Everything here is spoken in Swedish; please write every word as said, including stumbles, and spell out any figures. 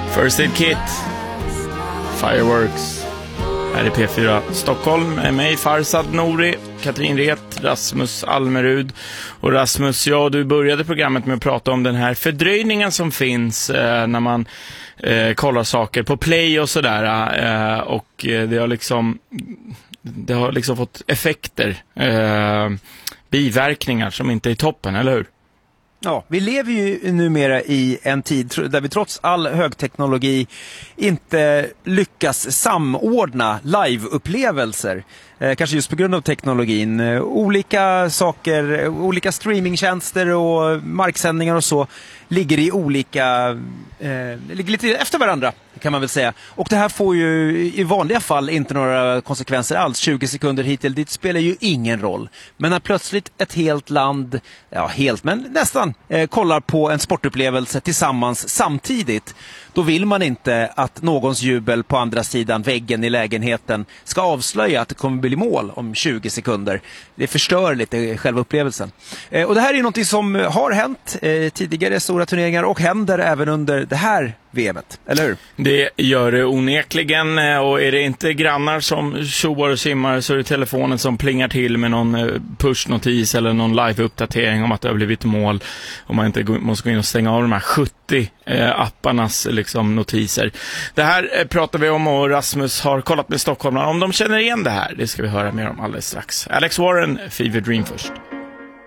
First Aid Kit, Fireworks. Här är P fyra Stockholm med mig, Farsad Nouri, Katrin Ret, Rasmus Almerud. Och Rasmus, ja, du började programmet med att prata om den här fördröjningen som finns eh, när man eh, kollar saker på Play och sådär. Eh, och det har liksom det har liksom fått effekter, eh, biverkningar som inte är toppen, eller hur? Ja, vi lever ju numera i en tid där vi trots all högteknologi inte lyckas samordna liveupplevelser. Eh, kanske just på grund av teknologin. Eh, olika saker, olika streamingtjänster och marksändningar och så ligger i olika, eh, ligger lite efter varandra kan man väl säga. Och det här får ju i vanliga fall inte några konsekvenser alls. tjugo sekunder hit eller dit spelar ju ingen roll. Men när plötsligt ett helt land, ja helt men nästan, eh, kollar på en sportupplevelse tillsammans samtidigt, då vill man inte att någons jubel på andra sidan väggen i lägenheten ska avslöja att det kommer bli mål om tjugo sekunder. Det förstör lite själva upplevelsen. Eh, och det här är något som har hänt eh, tidigare stora turneringar och händer även under det här V M:et, eller hur? Det gör det onekligen, och är det inte grannar som tjoar och simmar så är det telefonen som plingar till med någon pushnotis eller någon live-uppdatering om att det har blivit mål, och man inte måste gå in och stänga av de här sjuttio eh, apparnas liksom, notiser. Det här eh, pratar vi om, och Rasmus har kollat med stockholmarna om de känner igen det här. Det ska vi höra mer om alldeles strax. Alex Warren, Fever Dream först.